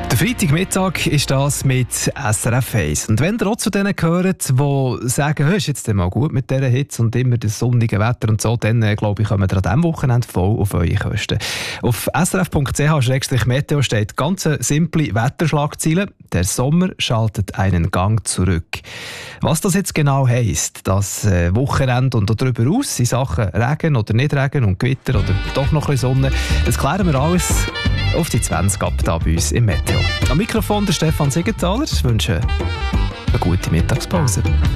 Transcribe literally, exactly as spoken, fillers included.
Der Freitagmittag ist das mit S R F eins. Und wenn ihr auch zu denen gehört, die sagen, hey, ist jetzt mal gut mit dieser Hitze und immer das sonnige Wetter und so, dann äh, glaube ich, kommen wir an diesem Wochenende voll auf eure Kosten. Auf s r f punkt c h slash meteo steht ganz simple Wetterschlagziele. Der Sommer schaltet einen Gang zurück. Was das jetzt genau heisst, das äh, Wochenende und darüber aus in Sachen Regen oder nicht Regen und Gewitter oder doch noch ein bisschen Sonne, das klären wir alles auf die zwanzig ab da bei uns im Meteo. Am Mikrofon der Stefan Siegenthaler. Ich wünsche eine gute Mittagspause.